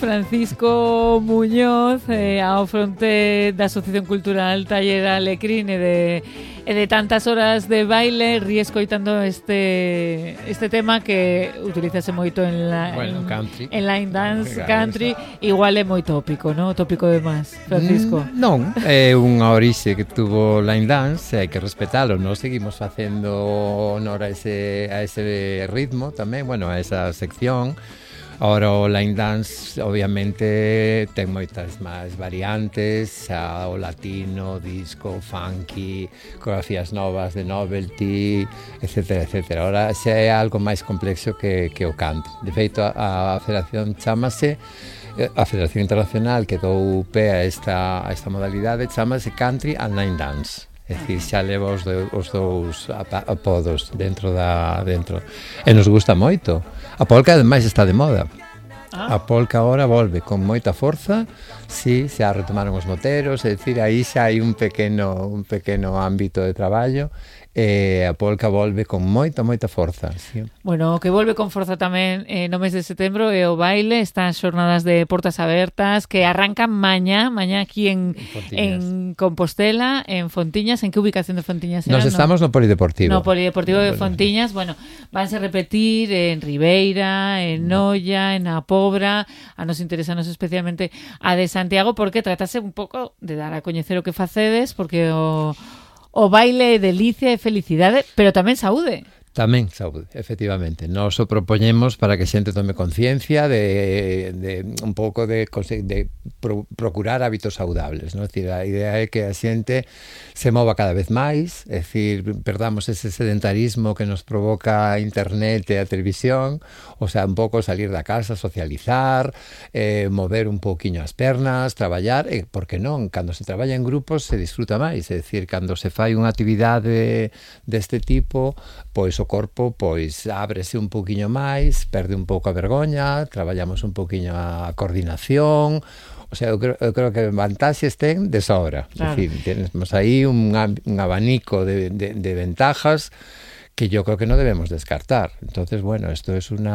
Francisco Muñoz, ao fronte da Asociación Cultural Taller Alecrín e de tantas horas de baile, ríe escoitando este tema que utilízase moito en country. En line dance country, igual é moi tópico, non? Tópico de máis, Francisco. Non, é unha orixe que tuvo line dance, hai que respetalo, nós seguimos facendo honor a ese ritmo tamén, bueno, a esa sección. Ahora o line dance obviamente ten moitas máis variantes, o latino, disco, funky, coreografías novas de novelty, etcétera, etcétera. Ahora xa é algo máis complexo que o canto. De feito, a federación chamase, a Federación Internacional que dou pé a esta modalidade chamase Country and Line Dance. É dicir, xa leva os dous apodos dentro. E nos gusta moito. A polka ademais está de moda. A polka agora volve con moita forza. Sí, xa retomaron os moteros, é dicir, aí xa hai un pequeno ámbito de traballo. A polka volve con moita forza, sí. Bueno, o que volve con forza tamén no mes de setembro é o baile, estas xornadas de portas abertas que arrancan mañá aquí en Compostela, en Fontiñas. En que ubicación de Fontiñas será? Nos estamos no Polideportivo. No Polideportivo de Fontiñas. Bueno, vanse repetir en Ribeira, en Noia, en A Pobra. A nos interesanos especialmente a de Santiago, porque tratase un pouco de dar a coñecer o que facedes, porque o baile é delicia e felicidade, pero tamén saúde. Tamén saúde, efectivamente. Nós o propoñemos para que a xente tome conciencia de un pouco de procurar hábitos saudables, non? É dicir, a idea é que a xente se mova cada vez máis, é dicir, perdamos ese sedentarismo que nos provoca a internet e a televisión, o sea, un pouco salir da casa, socializar, mover un pouquiño as pernas, traballar, e, por que non? Cando se traballa en grupos se disfruta máis, é dicir, cando se fai unha actividade deste tipo, pois o corpo pois ábrese un pouquiño máis, perde un pouco a vergoña, traballamos un pouquiño a coordinación. O sea, eu creo que vantaxes ten de sobra. Claro. Es decir, tenemos aí un abanico de ventajas que yo creo que no debemos descartar. Entonces, bueno, esto es una